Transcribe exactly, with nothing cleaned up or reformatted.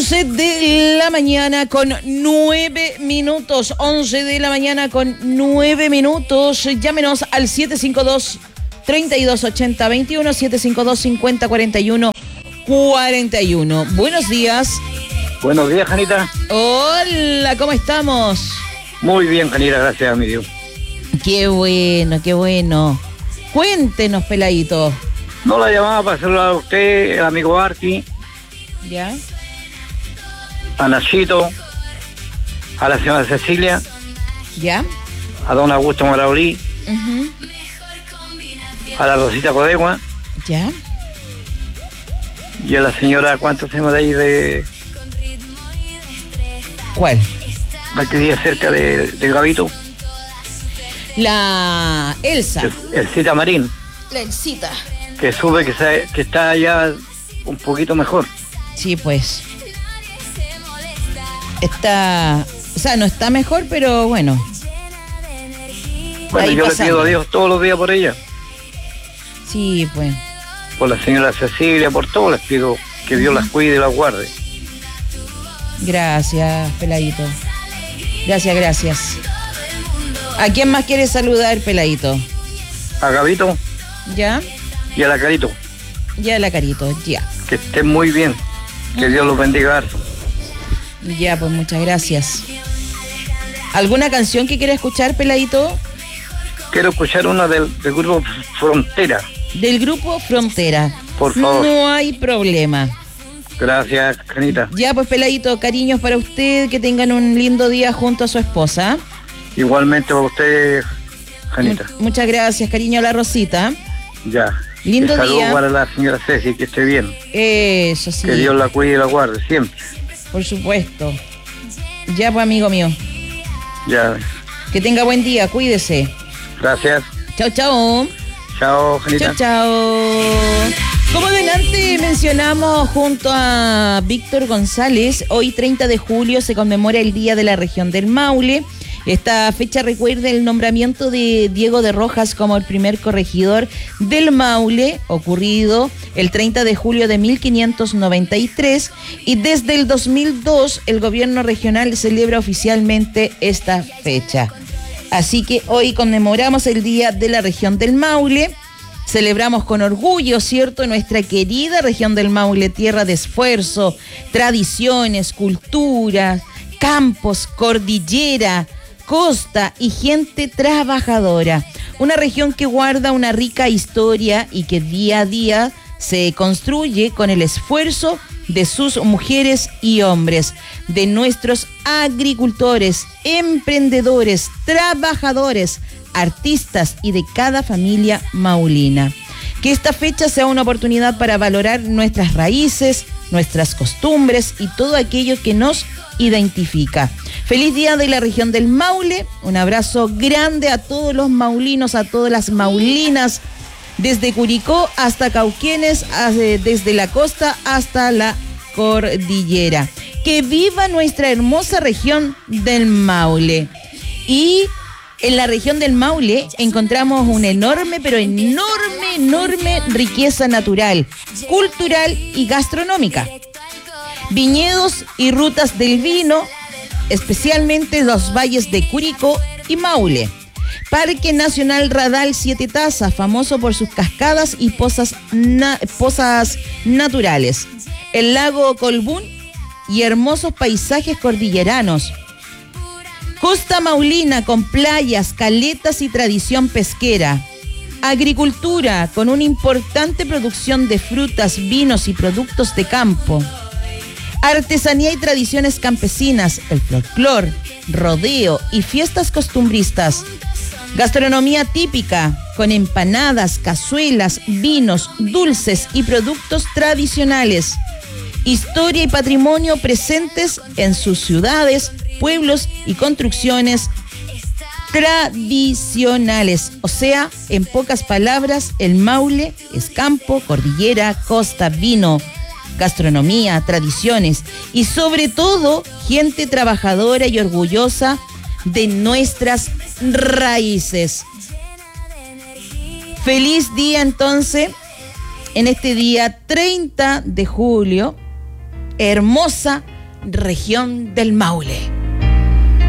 once de la mañana con nueve minutos. once de la mañana con nueve minutos. Llámenos al siete cinco dos, tres dos ocho cero, dos uno, siete cinco dos, cinco cero, cuatro uno, cuatro uno. Buenos días. Buenos días, Janita. Hola, ¿cómo estamos? Muy bien, Janita, gracias a mi Dios. Qué bueno, qué bueno. Cuéntenos, peladito. No la llamaba para saludar a usted, el amigo Arqui. ¿Ya? A Nachito, a la señora Cecilia, ¿Ya? a don Augusto Maraulí, Uh-huh. a la Rosita Codegua ¿Ya? y a la señora, ¿cuánto se llama de ahí? De ¿Cuál? la que vive cerca de, de Gavito, La Elsa. el, el Cita Marín, La Elsita. que sube que, se, que está ya un poquito mejor. Sí, pues. Está... O sea, no está mejor, pero bueno. Bueno, Ahí yo pasando. le pido a Dios todos los días por ella, Sí, pues. por la señora Cecilia, por todos les pido que Dios las cuide y las guarde. Gracias, peladito. Gracias, gracias. ¿A quién más quiere saludar, peladito? A Gavito ¿Ya? y a la Carito, Ya, la carito, ya. que estén muy bien, que Dios los bendiga harto. Ya, pues muchas gracias. ¿Alguna canción que quiera escuchar, peladito? Quiero escuchar una del, del grupo Frontera, Del grupo Frontera. por favor. No hay problema. Gracias, Janita. Ya, pues, peladito, cariños para usted, que tengan un lindo día junto a su esposa. Igualmente para usted, Janita. Mu- muchas gracias, cariño a la Rosita. Ya. Lindo Y saludos día. para la señora Ceci, que esté bien. Eso sí, Que Dios la cuide y la guarde siempre. por supuesto. Ya, pues, amigo mío, Ya. que tenga buen día, cuídese. Gracias. Chao, chao. Chao, Janita. Chao, chao. Como delante mencionamos junto a Víctor González, hoy treinta de julio se conmemora el Día de la Región del Maule. Esta fecha recuerda el nombramiento de Diego de Rojas como el primer corregidor del Maule, ocurrido el treinta de julio de mil quinientos noventa y tres, y desde el dos mil dos el gobierno regional celebra oficialmente esta fecha. Así que hoy conmemoramos el Día de la Región del Maule. Celebramos con orgullo, ¿cierto?, nuestra querida región del Maule, tierra de esfuerzo, tradiciones, cultura, campos, cordillera, costa y gente trabajadora. Una región que guarda una rica historia y que día a día se construye con el esfuerzo de sus mujeres y hombres, de nuestros agricultores, emprendedores, trabajadores, artistas y de cada familia maulina. Que esta fecha sea una oportunidad para valorar nuestras raíces, nuestras costumbres y todo aquello que nos identifica. Feliz Día de la Región del Maule, un abrazo grande a todos los maulinos, a todas las maulinas, desde Curicó hasta Cauquenes, desde la costa hasta la cordillera. Que viva nuestra hermosa región del Maule. Y en la región del Maule encontramos una enorme, pero enorme, enorme riqueza natural, cultural y gastronómica. Viñedos y rutas del vino, especialmente los valles de Curicó y Maule. Parque Nacional Radal Siete Tazas, famoso por sus cascadas y pozas, na- pozas naturales. El lago Colbún y hermosos paisajes cordilleranos. Costa Maulina con playas, caletas y tradición pesquera. Agricultura con una importante producción de frutas, vinos y productos de campo. Artesanía y tradiciones campesinas, el folclor, rodeo y fiestas costumbristas. Gastronomía típica con empanadas, cazuelas, vinos, dulces y productos tradicionales. Historia y patrimonio presentes en sus ciudades, pueblos y construcciones tradicionales. O sea, en pocas palabras, el Maule es campo, cordillera, costa, vino, gastronomía, tradiciones y sobre todo gente trabajadora y orgullosa de nuestras raíces. Feliz día entonces, en este día treinta de julio, hermosa región del Maule.